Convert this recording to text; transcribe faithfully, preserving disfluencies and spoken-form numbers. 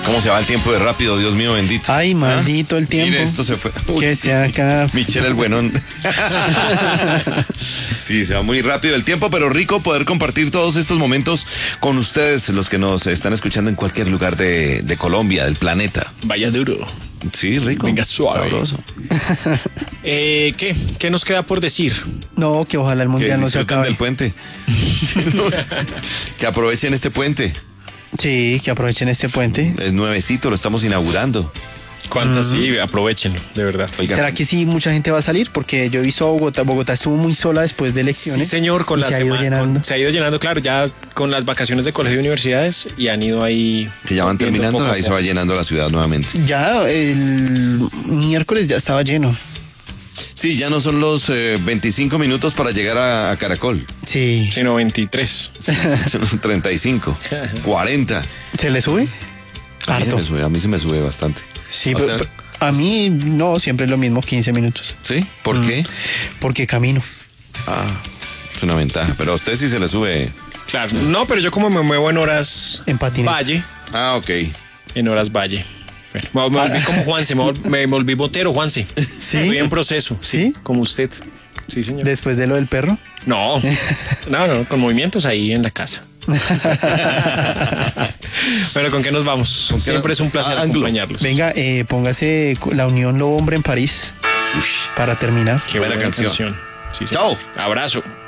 ¿Cómo se va el tiempo de rápido? Dios mío, bendito. Ay, maldito el tiempo. Mire, esto se fue. Que se acaba. Michelle el buenón. Sí, se va muy rápido el tiempo, pero rico poder compartir todos estos momentos con ustedes, los que nos están escuchando en cualquier lugar de, de Colombia, del planeta. Vaya duro. Sí, rico. Venga, suave. Sabroso. Eh, ¿Qué? ¿Qué nos queda por decir? No, que ojalá el Que mundial no se disfruten acabe. del puente. Que aprovechen este puente. Sí, que aprovechen este puente. Es nuevecito, lo estamos inaugurando. ¿Cuántas? Sí, aprovechenlo, de verdad. Oiga, ¿Será que sí mucha gente va a salir? Porque yo he visto a Bogotá. Bogotá estuvo muy sola después de Sí, elecciones. señor, con y la se ha ido sema- llenando. con- se ha ido llenando, claro, ya con las vacaciones de colegio y universidades y han ido ahí. que ya van viendo terminando, poco a ahí se poco. va llenando la ciudad nuevamente. Ya el miércoles ya estaba lleno. Sí, ya no son los eh, veinticinco minutos para llegar a, a Caracol. Sí. Sino veintitrés. Son treinta y cinco, cuarenta. ¿Se le sube? A mí, se Harto. me sube, a mí se me sube bastante. Sí, O pero, sea, pero a mí no, siempre es lo mismo, quince minutos. ¿Sí? ¿Por Mm. qué? Porque camino. Ah, es una ventaja. Pero a usted sí se le sube. Claro. No, pero yo como me muevo en horas En patinete. Valle, Ah, ok. en horas Valle. Bueno, me, me volví como Juanse, me, vol- me volví botero, Juanse. ¿Sí? Estoy en proceso. ¿Sí? Como usted. Sí, señor. Después de lo del perro. No, no, no, con movimientos ahí en la casa. Pero ¿con qué nos vamos? qué Siempre no- es un placer Ah, Ángulo. acompañarlos. Venga, eh, póngase la Unión Lobo Hombre en París Ush. para terminar. Qué buena buena, canción. canción. Sí, Chao. señor. Abrazo.